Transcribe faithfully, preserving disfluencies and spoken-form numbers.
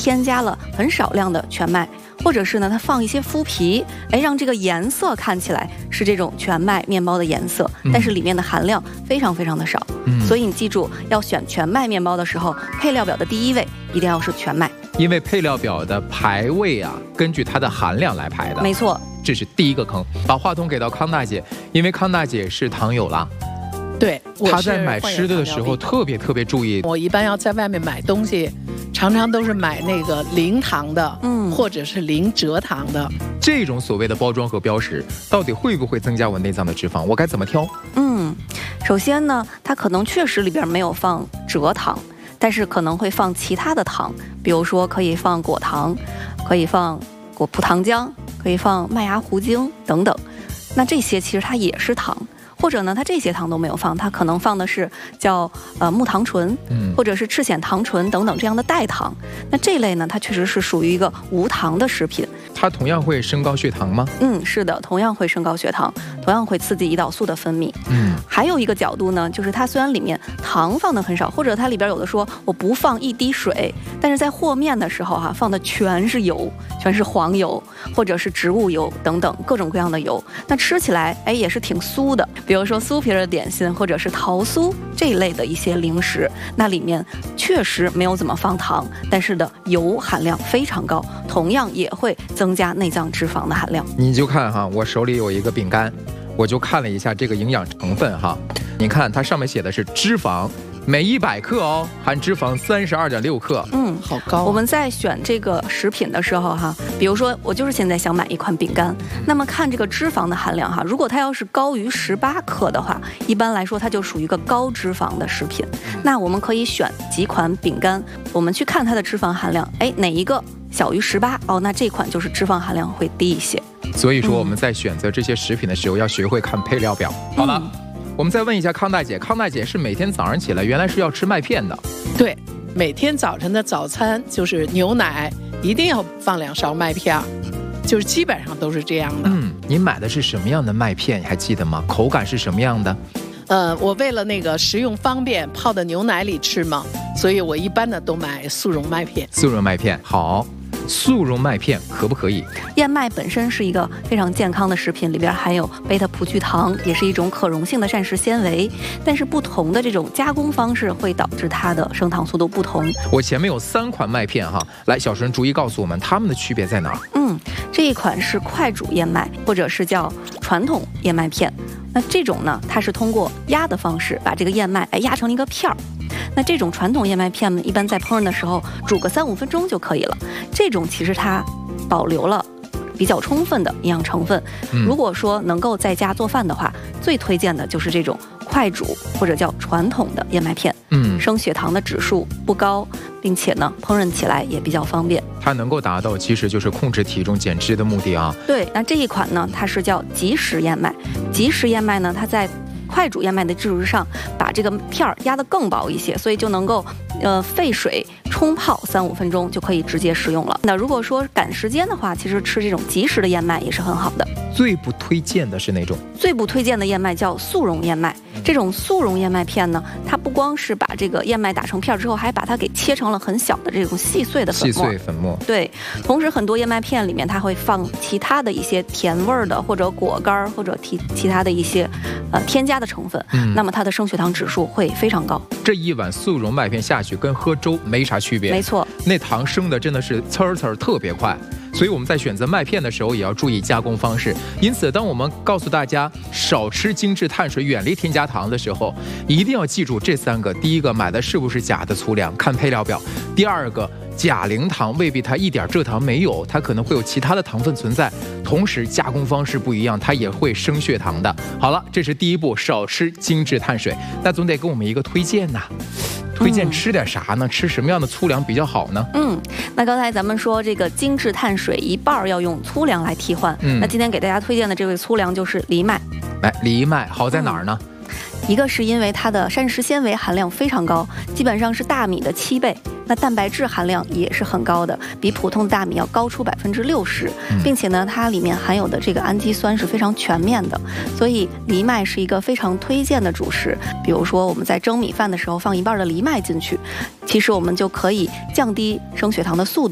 添加了很少量的全麦，或者是呢它放一些麸皮，哎，让这个颜色看起来是这种全麦面包的颜色，但是里面的含量非常非常的少。嗯，所以你记住，要选全麦面包的时候，配料表的第一位一定要是全麦， 因为配料表的排位啊，根据它的含量来排的。 没错， 这是第一个坑。把话筒给到康大姐，因为康大姐是糖友啦。 对， 她在买吃的的时候特别特别注意。 我一般要在外面买东西，常常都是买那个零糖的，嗯，或者是零蔗糖的。 这种所谓的包装和标识，到底会不会增加我内脏的脂肪？我该怎么挑？ 嗯，首先呢，它可能确实里边没有放蔗糖，但是可能会放其他的糖，比如说可以放果糖，可以放果葡糖浆，可以放麦芽糊精等等。那这些其实它也是糖。或者呢，它这些糖都没有放，它可能放的是叫呃木糖醇，嗯，或者是赤藓糖醇等等这样的代糖。那这类呢，它确实是属于一个无糖的食品。 它同样会升高血糖吗？ 嗯，是的，同样会升高血糖，同样会刺激胰岛素的分泌。嗯，还有一个角度呢，就是它虽然里面糖放的很少，或者它里边有的说我不放一滴水，但是在和面的时候哈、啊，放的全是油，全是黄油或者是植物油等等各种各样的油，那吃起来哎也是挺酥的。比如说酥皮的点心或者是桃酥这一类的一些零食，那里面确实没有怎么放糖，但是的油含量非常高，同样也会增加内脏脂肪的含量。 你就看哈，我手里有一个饼干，我就看了一下这个营养成分哈，你看它上面写的是脂肪。每一百克哦，含脂肪三十二点六克， 嗯， 好高、啊。 我们在选这个食品的时候哈，比如说我就是现在想买一款饼干，那么看这个脂肪的含量哈，如果它要是高于十八克的话，一般来说它就属于一个高脂肪的食品。那我们可以选几款饼干，我们去看它的脂肪含量，哎，哪一个小于十八哦，那这款就是脂肪含量会低一些。 所以说我们在选择这些食品的时候，要学会看配料表。嗯、好了。我们再问一下康大姐，康大姐是每天早上起来原来是要吃麦片的。 对，每天早晨的早餐就是牛奶，一定要放两勺麦片，就是基本上都是这样的。 嗯，你买的是什么样的麦片？你还记得吗？口感是什么样的？ 呃，我为了那个食用方便，泡到牛奶里吃嘛，所以我一般的都买速溶麦片。 速溶麦片好。速溶麦片可不可以？ 燕麦本身是一个非常健康的食品，里边含有贝塔葡聚糖，也是一种可溶性的膳食纤维。但是不同的这种加工方式会导致它的升糖速度不同。 我前面有三款麦片哈，来，小陈逐一告诉我们它们的区别在哪儿？ 嗯，这一款是快煮燕麦，或者是叫传统燕麦片。那这种呢，它是通过压的方式把这个燕麦哎压成一个片儿。那这种传统燕麦片呢，一般在烹饪的时候煮个三五分钟就可以了。这种其实它保留了比较充分的营养成分。嗯、如果说能够在家做饭的话，最推荐的就是这种快煮或者叫传统的燕麦片。嗯，升血糖的指数不高，并且呢烹饪起来也比较方便。 它能够达到其实就是控制体重减脂的目的啊。 对，那这一款呢，它是叫即食燕麦。即食燕麦呢，它在快煮燕麦的基础之上，把这个片儿压得更薄一些，所以就能够呃沸水冲泡三五分钟就可以直接食用了。那如果说赶时间的话，其实吃这种即食的燕麦也是很好的。 最不推荐的是哪种？ 最不推荐的燕麦叫速溶燕麦。这种速溶燕麦片呢，它不光是把这个燕麦打成片之后，还把它给切成了很小的这种细碎的粉末。 细碎粉末。 对，同时很多燕麦片里面它会放其他的一些甜味儿的，或者果干或者其其他的一些呃添加的成分，嗯、那么它的升血糖指数会非常高。 这一碗速溶麦片下去跟喝粥没啥区别。 没错， 那糖升的真的是呲儿呲儿特别快。所以我们在选择麦片的时候也要注意加工方式。因此当我们告诉大家少吃精致碳水，远离添加糖的时候，一定要记住这三个。第一个，买的是不是假的粗粮，看配料表。第二个，假零糖未必它一点蔗糖没有，它可能会有其他的糖分存在，同时加工方式不一样，它也会升血糖的。好了，这是第一步，少吃精致碳水。那总得给我们一个推荐呐、啊推荐吃点啥呢？嗯、吃什么样的粗粮比较好呢？ 嗯，那刚才咱们说这个精致碳水一半要用粗粮来替换，嗯、那今天给大家推荐的这位粗粮就是藜麦。 来，藜麦好在哪儿呢？ 嗯、一个是因为它的膳食纤维含量非常高，基本上是大米的七倍。那蛋白质含量也是很高的，比普通大米要高出百分之六十，并且呢，它里面含有的这个氨基酸是非常全面的，所以藜麦是一个非常推荐的主食。比如说我们在蒸米饭的时候放一半的藜麦进去，其实我们就可以降低升血糖的速度。